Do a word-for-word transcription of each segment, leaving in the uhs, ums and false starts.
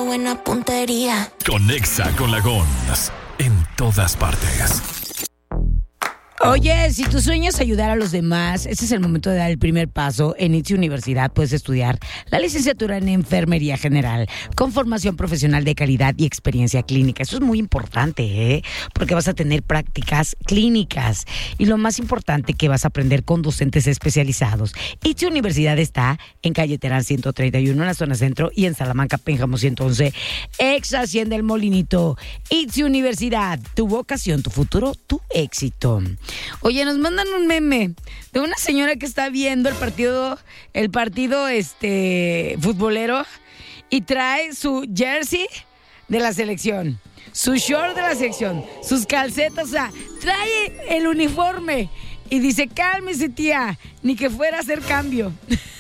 buena puntería. Conexa con la Gons en todas partes. Oye, si tu sueño es ayudar a los demás, ese es el momento de dar el primer paso. En I T S E Universidad puedes estudiar la licenciatura en Enfermería General con formación profesional de calidad y experiencia clínica. Eso es muy importante, ¿eh? Porque vas a tener prácticas clínicas y lo más importante, que vas a aprender con docentes especializados. I T S E Universidad está en calle Terán ciento treinta y uno en la zona centro y en Salamanca, Pénjamo ciento once, ex Hacienda El Molinito. I T S E Universidad, tu vocación, tu futuro, tu éxito. Oye, nos mandan un meme de una señora que está viendo el partido, el partido este futbolero y trae su jersey de la selección, su short de la selección, sus calcetas, o sea, trae el uniforme y dice, cálmese tía, ni que fuera a hacer cambio.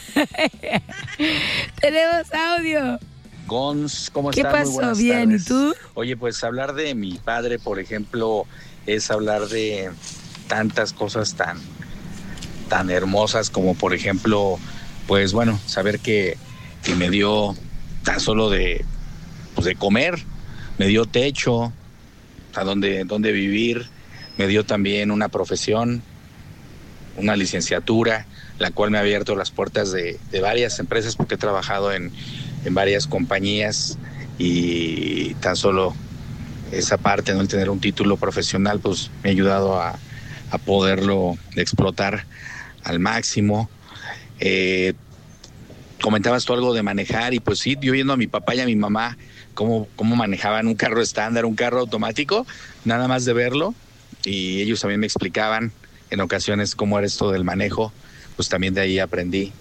Tenemos audio. Gons, ¿cómo ¿Qué estás? pasó? Muy buenas Bien, tardes. ¿y tú? Oye, pues hablar de mi padre, por ejemplo, es hablar de tantas cosas tan, tan hermosas como, por ejemplo, pues bueno, saber que, que me dio tan solo de, pues de comer, me dio techo, a donde, donde vivir, me dio también una profesión, una licenciatura, la cual me ha abierto las puertas de, de varias empresas porque he trabajado en, en varias compañías y tan solo esa parte, ¿no? El tener un título profesional, pues me ha ayudado a, a poderlo explotar al máximo. Eh, comentabas tú algo de manejar y pues sí, yo viendo a mi papá y a mi mamá cómo, cómo manejaban un carro estándar, un carro automático, nada más de verlo, y ellos también me explicaban en ocasiones cómo era esto del manejo, pues también de ahí aprendí.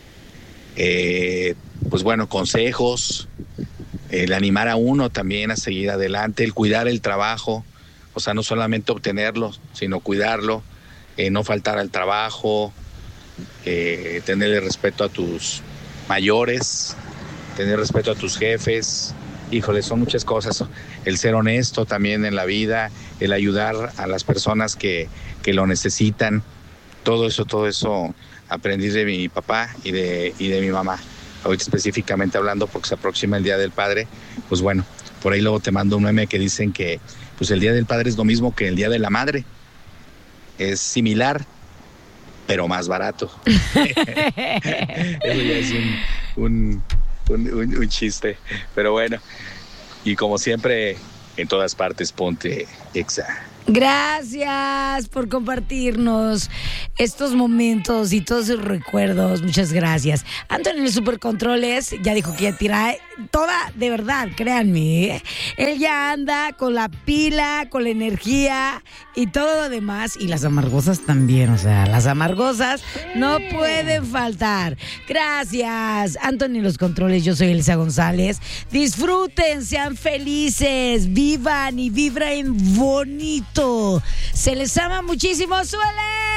Eh, pues bueno, consejos, el animar a uno también a seguir adelante, el cuidar el trabajo, o sea, no solamente obtenerlo, sino cuidarlo, eh, no faltar al trabajo, eh, tenerle respeto a tus mayores, tener respeto a tus jefes. Híjole, son muchas cosas. El ser honesto también en la vida, el ayudar a las personas que, que lo necesitan. Todo eso, todo eso aprendí de mi papá y de, y de mi mamá. Ahorita específicamente hablando, porque se aproxima el Día del Padre, pues bueno, por ahí luego te mando un meme que dicen que pues el Día del Padre es lo mismo que el Día de la Madre. Es similar, pero más barato. Eso ya es un, un, un, un, un chiste. Pero bueno, y como siempre, en todas partes ponte Exa. Gracias por compartirnos estos momentos y todos sus recuerdos. Muchas gracias. Antonio en el Supercontroles ya dijo que ya tira toda, de verdad, créanme, ¿eh? Él ya anda con la pila, con la energía y todo lo demás. Y las amargosas también, o sea, las amargosas no pueden faltar. Gracias, Antonio en los controles. Yo soy Elisa González. Disfruten, sean felices, vivan y vibren bonito. Se les ama muchísimo. ¡Suele!